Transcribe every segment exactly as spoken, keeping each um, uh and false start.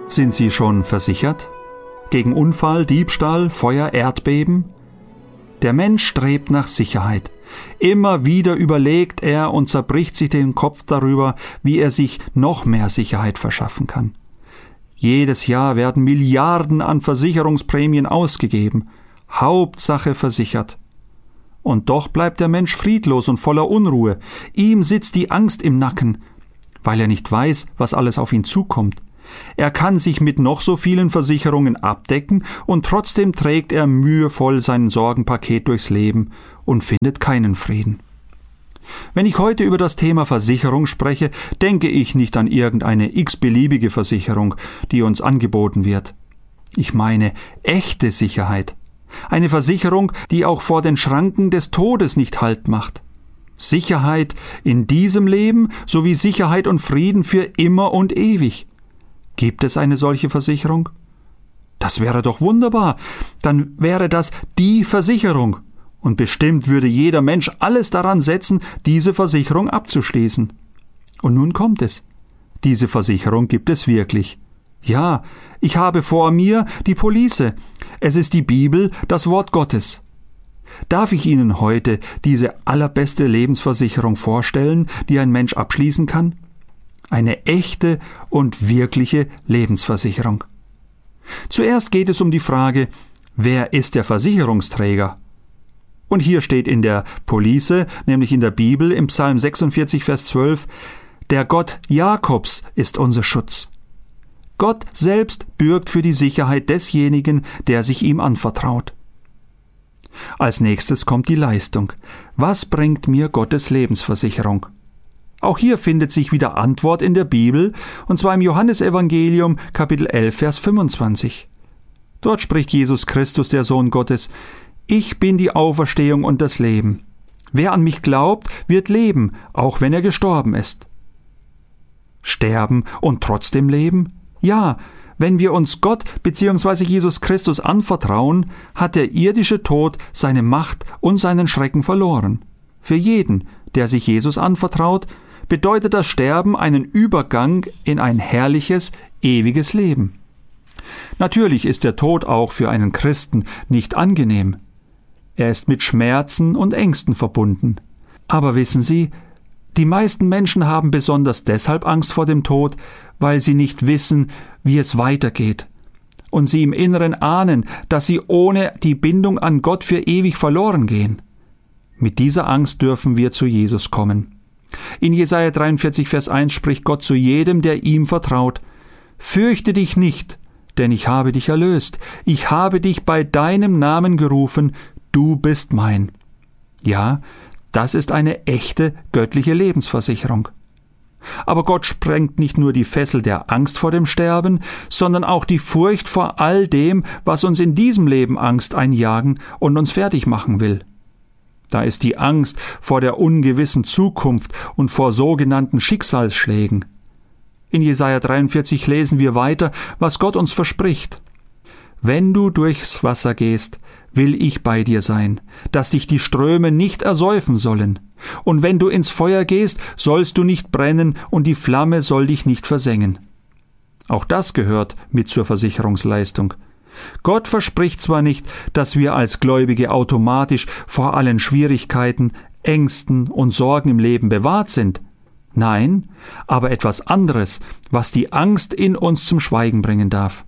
Sind Sie schon versichert? Gegen Unfall, Diebstahl, Feuer, Erdbeben? Der Mensch strebt nach Sicherheit. Immer wieder überlegt er und zerbricht sich den Kopf darüber, wie er sich noch mehr Sicherheit verschaffen kann. Jedes Jahr werden Milliarden an Versicherungsprämien ausgegeben. Hauptsache versichert. Und doch bleibt der Mensch friedlos und voller Unruhe. Ihm sitzt die Angst im Nacken, weil er nicht weiß, was alles auf ihn zukommt. Er kann sich mit noch so vielen Versicherungen abdecken und trotzdem trägt er mühevoll sein Sorgenpaket durchs Leben und findet keinen Frieden. Wenn ich heute über das Thema Versicherung spreche, denke ich nicht an irgendeine x-beliebige Versicherung, die uns angeboten wird. Ich meine echte Sicherheit. Eine Versicherung, die auch vor den Schranken des Todes nicht Halt macht. Sicherheit in diesem Leben sowie Sicherheit und Frieden für immer und ewig. Gibt es eine solche Versicherung? Das wäre doch wunderbar. Dann wäre das die Versicherung. Und bestimmt würde jeder Mensch alles daran setzen, diese Versicherung abzuschließen. Und nun kommt es. Diese Versicherung gibt es wirklich. Ja, ich habe vor mir die Police. Es ist die Bibel, das Wort Gottes. Darf ich Ihnen heute diese allerbeste Lebensversicherung vorstellen, die ein Mensch abschließen kann? Eine echte und wirkliche Lebensversicherung. Zuerst geht es um die Frage, wer ist der Versicherungsträger? Und hier steht in der Police, nämlich in der Bibel, im Psalm sechsundvierzig, Vers zwölf, der Gott Jakobs ist unser Schutz. Gott selbst bürgt für die Sicherheit desjenigen, der sich ihm anvertraut. Als nächstes kommt die Leistung. Was bringt mir Gottes Lebensversicherung? Auch hier findet sich wieder Antwort in der Bibel, und zwar im Johannesevangelium, Kapitel elf, Vers fünfundzwanzig. Dort spricht Jesus Christus, der Sohn Gottes: Ich bin die Auferstehung und das Leben. Wer an mich glaubt, wird leben, auch wenn er gestorben ist. Sterben und trotzdem leben? Ja, wenn wir uns Gott bzw. Jesus Christus anvertrauen, hat der irdische Tod seine Macht und seinen Schrecken verloren. Für jeden, der sich Jesus anvertraut, bedeutet das Sterben einen Übergang in ein herrliches, ewiges Leben. Natürlich ist der Tod auch für einen Christen nicht angenehm. Er ist mit Schmerzen und Ängsten verbunden. Aber wissen Sie, die meisten Menschen haben besonders deshalb Angst vor dem Tod, weil sie nicht wissen, wie es weitergeht. Und sie im Inneren ahnen, dass sie ohne die Bindung an Gott für ewig verloren gehen. Mit dieser Angst dürfen wir zu Jesus kommen. In Jesaja dreiundvierzig, Vers eins spricht Gott zu jedem, der ihm vertraut: Fürchte dich nicht, denn ich habe dich erlöst. Ich habe dich bei deinem Namen gerufen, du bist mein. Ja, das ist eine echte göttliche Lebensversicherung. Aber Gott sprengt nicht nur die Fessel der Angst vor dem Sterben, sondern auch die Furcht vor all dem, was uns in diesem Leben Angst einjagen und uns fertig machen will. Da ist die Angst vor der ungewissen Zukunft und vor sogenannten Schicksalsschlägen. In Jesaja dreiundvierzig lesen wir weiter, was Gott uns verspricht. Wenn du durchs Wasser gehst, will ich bei dir sein, dass dich die Ströme nicht ersäufen sollen. Und wenn du ins Feuer gehst, sollst du nicht brennen und die Flamme soll dich nicht versengen. Auch das gehört mit zur Versicherungsleistung. Gott verspricht zwar nicht, dass wir als Gläubige automatisch vor allen Schwierigkeiten, Ängsten und Sorgen im Leben bewahrt sind. Nein, aber etwas anderes, was die Angst in uns zum Schweigen bringen darf.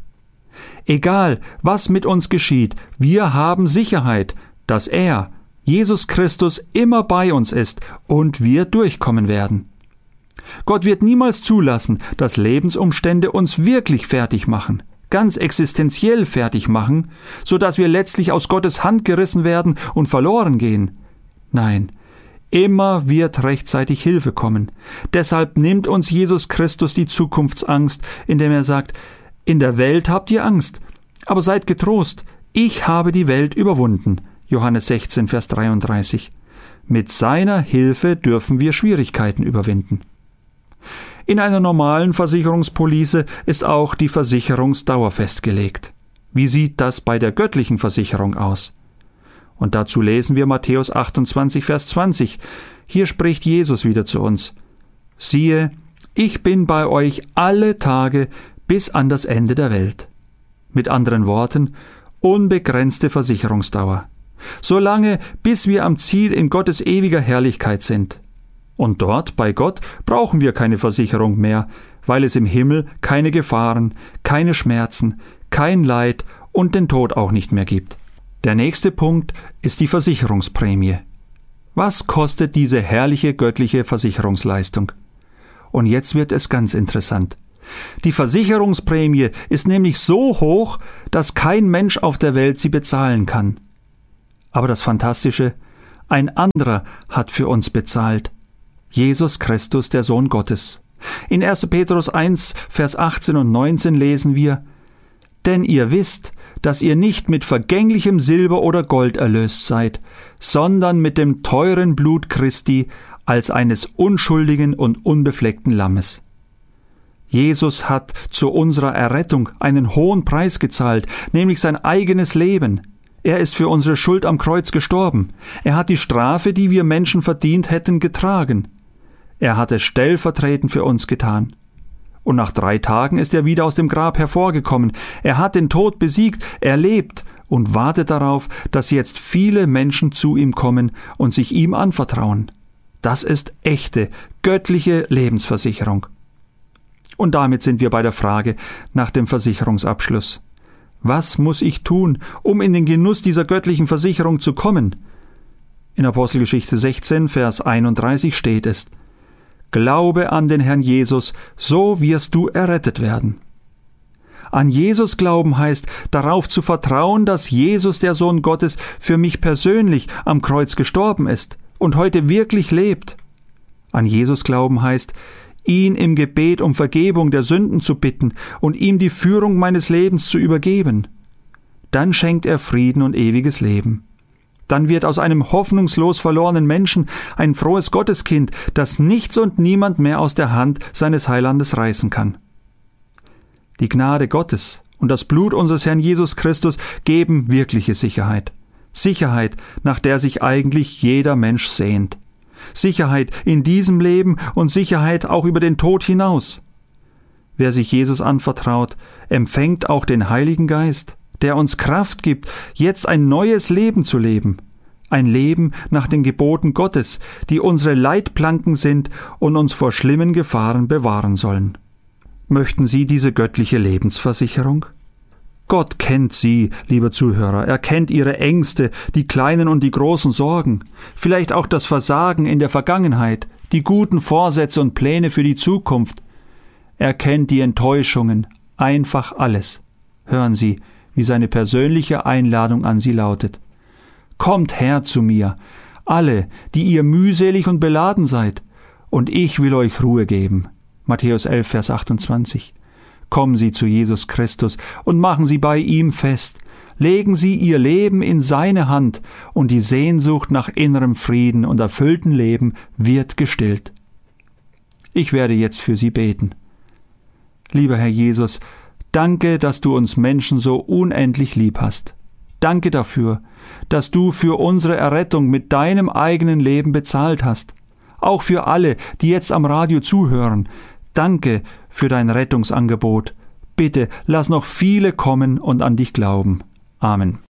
Egal, was mit uns geschieht, wir haben Sicherheit, dass er, Jesus Christus, immer bei uns ist und wir durchkommen werden. Gott wird niemals zulassen, dass Lebensumstände uns wirklich fertig machen, ganz existenziell fertig machen, so dass wir letztlich aus Gottes Hand gerissen werden und verloren gehen. Nein, immer wird rechtzeitig Hilfe kommen. Deshalb nimmt uns Jesus Christus die Zukunftsangst, indem er sagt: In der Welt habt ihr Angst, aber seid getrost, ich habe die Welt überwunden. Johannes sechzehn, Vers dreiunddreißig. Mit seiner Hilfe dürfen wir Schwierigkeiten überwinden. In einer normalen Versicherungspolice ist auch die Versicherungsdauer festgelegt. Wie sieht das bei der göttlichen Versicherung aus? Und dazu lesen wir Matthäus achtundzwanzig, Vers zwanzig. Hier spricht Jesus wieder zu uns: Siehe, ich bin bei euch alle Tage bis an das Ende der Welt. Mit anderen Worten, unbegrenzte Versicherungsdauer. Solange, bis wir am Ziel in Gottes ewiger Herrlichkeit sind. Und dort, bei Gott, brauchen wir keine Versicherung mehr, weil es im Himmel keine Gefahren, keine Schmerzen, kein Leid und den Tod auch nicht mehr gibt. Der nächste Punkt ist die Versicherungsprämie. Was kostet diese herrliche göttliche Versicherungsleistung? Und jetzt wird es ganz interessant. Die Versicherungsprämie ist nämlich so hoch, dass kein Mensch auf der Welt sie bezahlen kann. Aber das Fantastische, ein anderer hat für uns bezahlt. Jesus Christus, der Sohn Gottes. In erster Petrus eins, Vers achtzehn und neunzehn lesen wir: Denn ihr wisst, dass ihr nicht mit vergänglichem Silber oder Gold erlöst seid, sondern mit dem teuren Blut Christi als eines unschuldigen und unbefleckten Lammes. Jesus hat zu unserer Errettung einen hohen Preis gezahlt, nämlich sein eigenes Leben. Er ist für unsere Schuld am Kreuz gestorben. Er hat die Strafe, die wir Menschen verdient hätten, getragen. Er hat es stellvertretend für uns getan. Und nach drei Tagen ist er wieder aus dem Grab hervorgekommen. Er hat den Tod besiegt, er lebt und wartet darauf, dass jetzt viele Menschen zu ihm kommen und sich ihm anvertrauen. Das ist echte, göttliche Lebensversicherung. Und damit sind wir bei der Frage nach dem Versicherungsabschluss. Was muss ich tun, um in den Genuss dieser göttlichen Versicherung zu kommen? In Apostelgeschichte sechzehn, Vers einunddreißig steht es: Glaube an den Herrn Jesus, so wirst du errettet werden. An Jesus glauben heißt, darauf zu vertrauen, dass Jesus, der Sohn Gottes, für mich persönlich am Kreuz gestorben ist und heute wirklich lebt. An Jesus glauben heißt, ihn im Gebet um Vergebung der Sünden zu bitten und ihm die Führung meines Lebens zu übergeben. Dann schenkt er Frieden und ewiges Leben. Dann wird aus einem hoffnungslos verlorenen Menschen ein frohes Gotteskind, das nichts und niemand mehr aus der Hand seines Heilandes reißen kann. Die Gnade Gottes und das Blut unseres Herrn Jesus Christus geben wirkliche Sicherheit. Sicherheit, nach der sich eigentlich jeder Mensch sehnt. Sicherheit in diesem Leben und Sicherheit auch über den Tod hinaus. Wer sich Jesus anvertraut, empfängt auch den Heiligen Geist, der uns Kraft gibt, jetzt ein neues Leben zu leben. Ein Leben nach den Geboten Gottes, die unsere Leitplanken sind und uns vor schlimmen Gefahren bewahren sollen. Möchten Sie diese göttliche Lebensversicherung? Gott kennt Sie, liebe Zuhörer, er kennt Ihre Ängste, die kleinen und die großen Sorgen, vielleicht auch das Versagen in der Vergangenheit, die guten Vorsätze und Pläne für die Zukunft. Er kennt die Enttäuschungen, einfach alles. Hören Sie, wie seine persönliche Einladung an Sie lautet. Kommt her zu mir, alle, die ihr mühselig und beladen seid, und ich will euch Ruhe geben. Matthäus elf, Vers achtundzwanzig. Kommen Sie zu Jesus Christus und machen Sie bei ihm fest. Legen Sie Ihr Leben in seine Hand und die Sehnsucht nach innerem Frieden und erfüllten Leben wird gestillt. Ich werde jetzt für Sie beten. Lieber Herr Jesus, danke, dass du uns Menschen so unendlich lieb hast. Danke dafür, dass du für unsere Errettung mit deinem eigenen Leben bezahlt hast. Auch für alle, die jetzt am Radio zuhören. Danke für dein Rettungsangebot. Bitte lass noch viele kommen und an dich glauben. Amen.